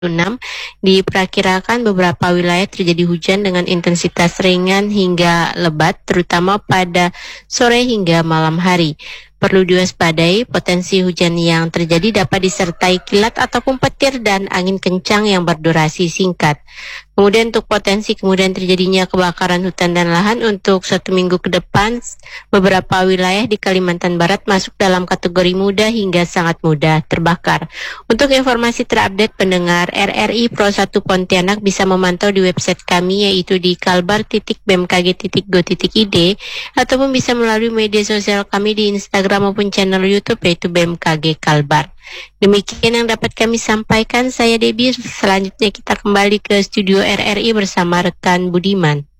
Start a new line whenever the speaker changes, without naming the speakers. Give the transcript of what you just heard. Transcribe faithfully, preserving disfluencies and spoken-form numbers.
enam, diperkirakan beberapa wilayah terjadi hujan dengan intensitas ringan hingga lebat, terutama pada sore hingga malam hari. Perlu diwaspadai, potensi hujan yang terjadi dapat disertai kilat ataupun petir dan angin kencang yang berdurasi singkat. Kemudian untuk potensi kemudian terjadinya kebakaran hutan dan lahan untuk satu minggu ke depan, beberapa wilayah di Kalimantan Barat masuk dalam kategori mudah hingga sangat mudah terbakar. Untuk informasi terupdate pendengar, R R I Pro satu Pontianak bisa memantau di website kami yaitu di kalbar titik b m k g titik go titik i d ataupun bisa melalui media sosial kami di Instagram maupun channel YouTube yaitu B M K G Kalbar. Demikian yang dapat kami sampaikan. Saya Debbie. Selanjutnya kita kembali ke studio R R I bersama rekan Budiman.